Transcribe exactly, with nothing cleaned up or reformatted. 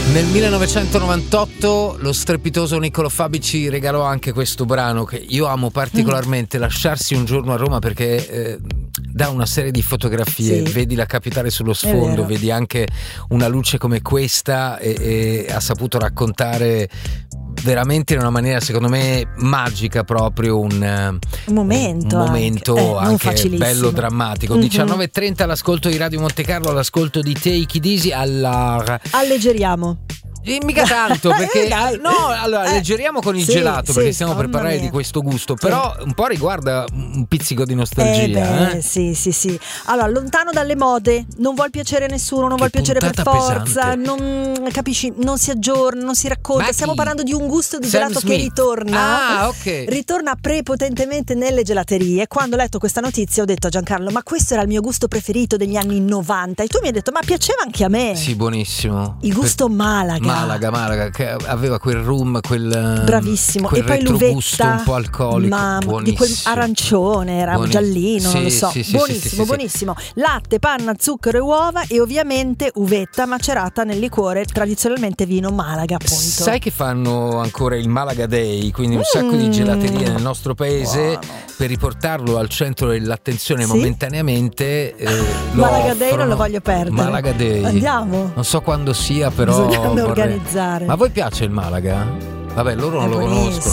Nel millenovecentonovantotto lo strepitoso Niccolò Fabi ci regalò anche questo brano che io amo particolarmente, mm. Lasciarsi un giorno a Roma, perché eh, dà una serie di fotografie, sì. Vedi la capitale sullo sfondo, vedi anche una luce come questa e, e ha saputo raccontare veramente in una maniera secondo me magica proprio un, un momento, un momento anche, anche eh, bello drammatico. mm-hmm. diciannove e trenta all'ascolto di Radio Monte Carlo, all'ascolto di Take It Easy. Allora, alleggeriamo. E mica tanto, perché eh, no, allora eh, leggeriamo con il sì, gelato, sì, perché stiamo per parlare mia. di questo gusto, sì. Però un po' riguarda un pizzico di nostalgia. Eh beh, eh? sì, sì, sì. Allora, lontano dalle mode, non vuol piacere a nessuno, non Che vuol piacere per forza, pesante. non capisci, non si aggiorna, non si racconta. Ma Stiamo chi? parlando di un gusto di Sam gelato Smith. che ritorna. Ah, ok. Ritorna prepotentemente nelle gelaterie. Quando ho letto questa notizia ho detto a Giancarlo: ma questo era il mio gusto preferito degli anni novanta. E tu mi hai detto: ma piaceva anche a me. Sì, buonissimo. Il gusto per... Malaga. Malaga, Malaga, che aveva quel rum, quel bravissimo, quel e poi retrogusto l'uvetta un po' alcolico, ma buonissimo. Di quel arancione, era Buonissimo. giallino, Sì, non lo so, sì, sì, buonissimo, sì, sì, sì, buonissimo. Latte, panna, zucchero e uova, e ovviamente uvetta macerata nel liquore, tradizionalmente vino Malaga, appunto. Sai che fanno ancora il Malaga Day, quindi un mm. sacco di gelaterie nel nostro paese. Buono. Per riportarlo al centro dell'attenzione, sì? momentaneamente eh, Malaga Day non lo voglio perdere. Malaga Day, andiamo, non so quando sia, però bisogna vorrei... organizzare. Ma a voi piace il Malaga? Vabbè, loro non è lo buonissimo. conoscono.